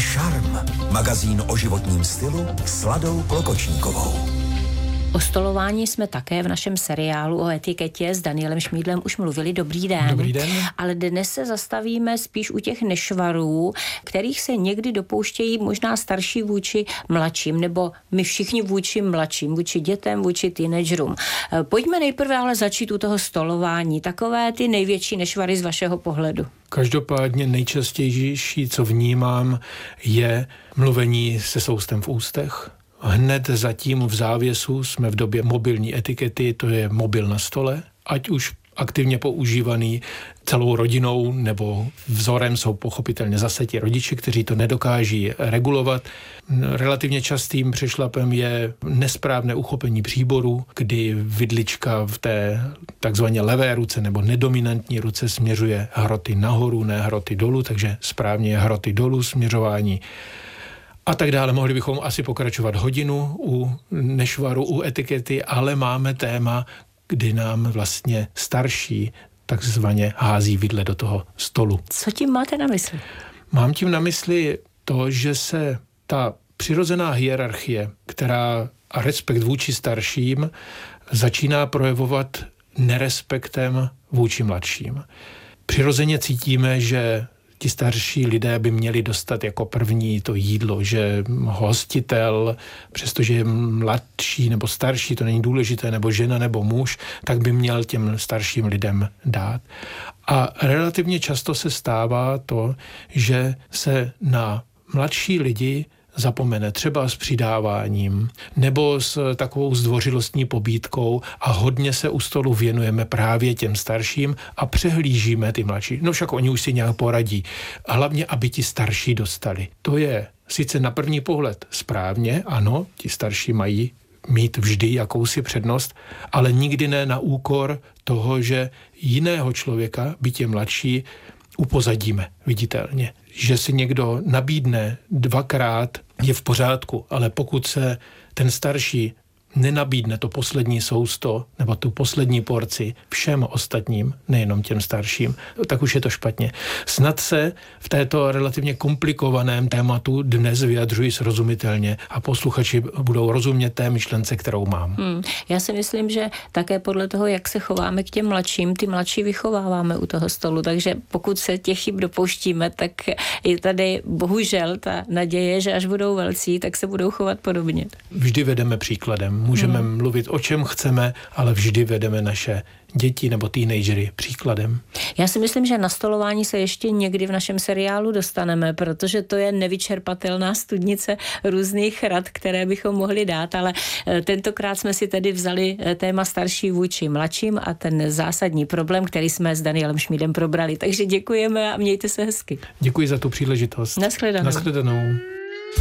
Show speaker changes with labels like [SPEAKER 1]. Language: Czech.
[SPEAKER 1] Šarm, magazín o životním stylu s Ladou Klokočníkovou.
[SPEAKER 2] O stolování jsme také v našem seriálu o etiketě s Danielem Šmídlem už mluvili. Dobrý den.
[SPEAKER 3] Dobrý den.
[SPEAKER 2] Ale dnes se zastavíme spíš u těch nešvarů, kterých se někdy dopouštějí možná starší vůči mladším, nebo my všichni vůči mladším, vůči dětem, vůči teenagerům. Pojďme nejprve ale začít u toho stolování. Takové ty největší nešvary z vašeho pohledu.
[SPEAKER 3] Každopádně nejčastější, co vnímám, je mluvení se soustem v ústech. Hned zatím v závěsu jsme v době mobilní etikety, to je mobil na stole, ať už aktivně používaný celou rodinou nebo vzorem jsou pochopitelně zase ti rodiče, kteří to nedokáží regulovat. Relativně častým přešlapem je nesprávné uchopení příboru, kdy vidlička v té takzvaně levé ruce nebo nedominantní ruce směřuje hroty nahoru, ne hroty dolů, takže správně je hroty dolů směřování. A tak dále. Mohli bychom asi pokračovat hodinu u nešvaru, u etikety, ale máme téma, kdy nám vlastně starší takzvaně hází vidle do toho stolu.
[SPEAKER 2] Co tím máte na mysli?
[SPEAKER 3] Mám tím na mysli to, že se ta přirozená hierarchie, která a respekt vůči starším začíná projevovat nerespektem vůči mladším. Přirozeně cítíme, že ti starší lidé by měli dostat jako první to jídlo, že hostitel, přestože je mladší nebo starší, to není důležité, nebo žena nebo muž, tak by měl těm starším lidem dát. A relativně často se stává to, že se na mladší lidi zapomene třeba s přidáváním nebo s takovou zdvořilostní pobídkou a hodně se u stolu věnujeme právě těm starším a přehlížíme ty mladší. No však oni už si nějak poradí. A hlavně, aby ti starší dostali. To je sice na první pohled správně, ano, ti starší mají mít vždy jakousi přednost, ale nikdy ne na úkor toho, že jiného člověka, byť je mladší, upozadíme viditelně. Že si někdo nabídne dvakrát, je v pořádku, ale pokud se ten starší nenabídne to poslední sousto nebo tu poslední porci všem ostatním, nejenom těm starším, tak už je to špatně. Snad se v této relativně komplikovaném tématu dnes vyjadřuji srozumitelně a posluchači budou rozumět té myšlence, kterou mám.
[SPEAKER 2] Já si myslím, že také podle toho, jak se chováme k těm mladším, ty mladší vychováváme u toho stolu, takže pokud se těch chyb dopouštíme, tak je tady bohužel ta naděje, že až budou velcí, tak se budou chovat podobně.
[SPEAKER 3] Vždy vedeme příkladem. Můžeme mluvit o čem chceme, ale vždy vedeme naše děti nebo teenagery příkladem.
[SPEAKER 2] Já si myslím, že na stolování se ještě někdy v našem seriálu dostaneme, protože to je nevyčerpatelná studnice různých rad, které bychom mohli dát, ale tentokrát jsme si tedy vzali téma starší vůči mladším a ten zásadní problém, který jsme s Danielem Šmídem probrali. Takže děkujeme a mějte se hezky.
[SPEAKER 3] Děkuji za tu příležitost.
[SPEAKER 2] Nashledanou.
[SPEAKER 3] Nashledanou.